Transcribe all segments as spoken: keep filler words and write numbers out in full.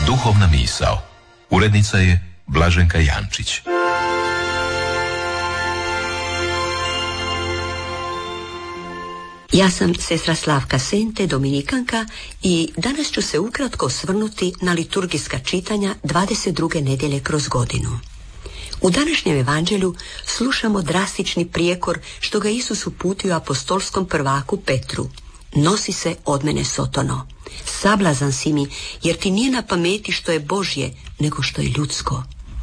Duhovna misao. Urednica je Blaženka Jančić. Ja sam sestra Slavka Sente, dominikanka, i danas ću se ukratko osvrnuti na liturgijska čitanja dvadeset druge nedjelje kroz godinu. U današnjem evanđelju slušamo drastični prijekor što ga Isus uputio apostolskom prvaku Petru. Nosi se od mene, Sotono. Sablazan si mi, jer ti nije na pameti što je Božje, nego što je ljudsko.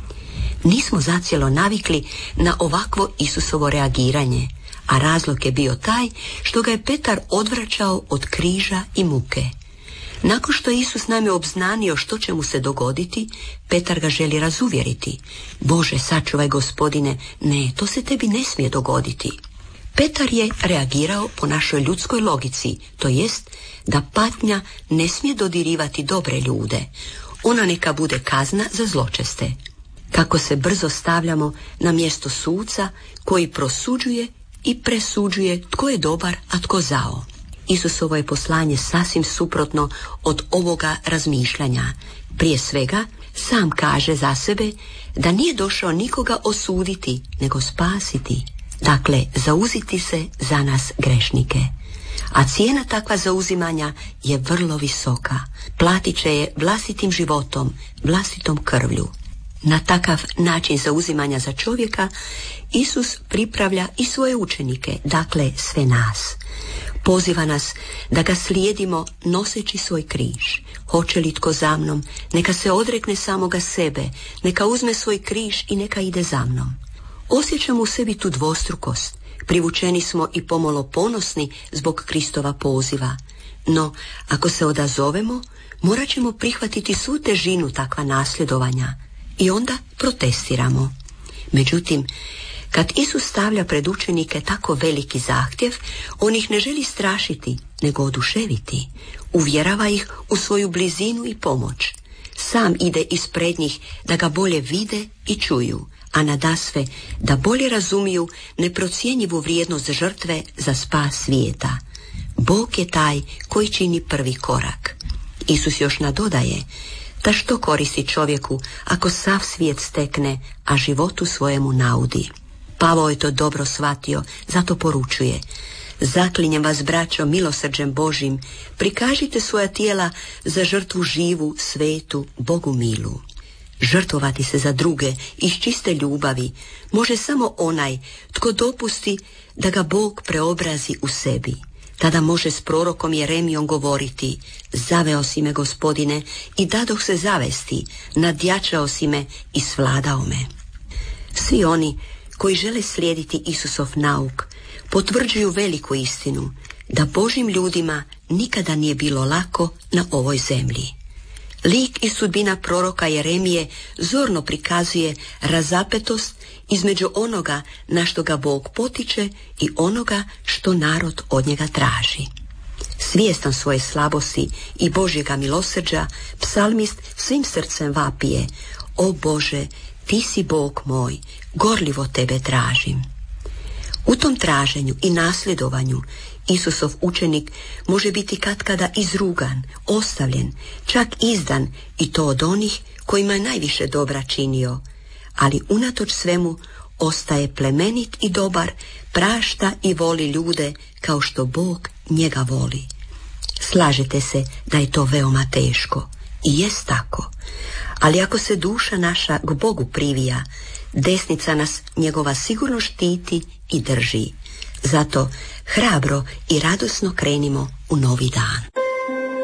Nismo zacijelo navikli na ovakvo Isusovo reagiranje, a razlog je bio taj što ga je Petar odvraćao od križa i muke. Nakon što je Isus nam je obznanio što će mu se dogoditi, Petar ga želi razuvjeriti. Bože, sačuvaj, Gospodine, ne, to se tebi ne smije dogoditi. Petar je reagirao po našoj ljudskoj logici, to jest da patnja ne smije dodirivati dobre ljude. Ona neka bude kazna za zločeste. Kako se brzo stavljamo na mjesto suca koji prosuđuje i presuđuje tko je dobar, a tko zao. Isusovo je poslanje sasvim suprotno od ovoga razmišljanja. Prije svega, sam kaže za sebe da nije došao nikoga osuditi, nego spasiti. Dakle, zauziti se za nas grešnike. A cijena takva zauzimanja je vrlo visoka. Platit će je vlastitim životom, vlastitom krvlju. Na takav način zauzimanja za čovjeka Isus pripravlja i svoje učenike, dakle sve nas. Poziva nas da ga slijedimo noseći svoj križ. Hoće li tko za mnom, neka se odrekne samoga sebe, neka uzme svoj križ i neka ide za mnom. Osjećamo u sebi tu dvostrukost. Privučeni smo i pomalo ponosni zbog Kristova poziva. No, ako se odazovemo, morat ćemo prihvatiti svu težinu takva nasljedovanja. I onda protestiramo. Međutim, kad Isus stavlja pred učenike tako veliki zahtjev, on ih ne želi strašiti, nego oduševiti. Uvjerava ih u svoju blizinu i pomoć. Sam ide ispred njih da ga bolje vide i čuju, a nadasve da bolje razumiju neprocjenjivu vrijednost žrtve za spas svijeta. Bog je taj koji čini prvi korak. Isus još nadodaje da što koristi čovjeku ako sav svijet stekne, a životu svojemu naudi. Pavao je to dobro shvatio, zato poručuje: zaklinjem vas, braćo, milosrđem Božim, prikažite svoja tijela za žrtvu živu, svetu, Bogu milu. Žrtvovati se za druge iz čiste ljubavi može samo onaj tko dopusti da ga Bog preobrazi u sebi. Tada može s prorokom Jeremijom govoriti: zaveo si me, Gospodine, i dadoh se zavesti, nadjačao si me i svladao me. Svi oni koji žele slijediti Isusov nauk potvrđuju veliku istinu, da Božjim ljudima nikada nije bilo lako na ovoj zemlji. Lik i sudbina proroka Jeremije zorno prikazuje razapetost između onoga na što ga Bog potiče i onoga što narod od njega traži. Svjestan svoje slabosti i Božjega milosrđa, psalmist svim srcem vapije: o Bože, ti si Bog moj, gorljivo tebe tražim. U tom traženju i nasljedovanju Isusov učenik može biti katkada izrugan, ostavljen, čak izdan, i to od onih kojima je najviše dobra činio, ali unatoč svemu ostaje plemenit i dobar, prašta i voli ljude kao što Bog njega voli. Slažete se da je to veoma teško, i jest tako, ali ako se duša naša k Bogu privija, desnica nas njegova sigurno štiti i drži. Zato hrabro i radosno krenimo u novi dan.